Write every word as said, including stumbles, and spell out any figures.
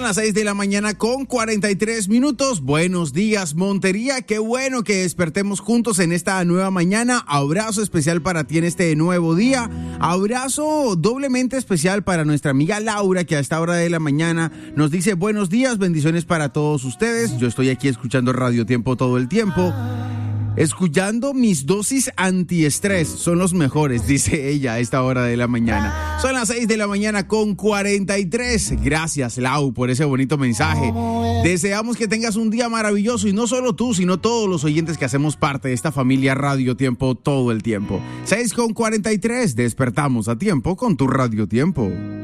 las seis de la mañana con cuarenta y tres minutos. Buenos días, Montería. Qué bueno que despertemos juntos en esta nueva mañana. Abrazo especial para ti en este nuevo día. Abrazo doblemente especial para nuestra amiga Laura, que a esta hora de la mañana nos dice buenos días, bendiciones para todos ustedes. Yo estoy aquí escuchando Radio Tiempo todo el tiempo. Escuchando mis dosis antiestrés, son los mejores, dice ella a esta hora de la mañana. Son las seis de la mañana con cuarenta y tres. Gracias, Lau, por ese bonito mensaje. Deseamos que tengas un día maravilloso y no solo tú, sino todos los oyentes que hacemos parte de esta familia Radio Tiempo todo el tiempo. seis con cuarenta y tres, despertamos a tiempo con tu Radio Tiempo.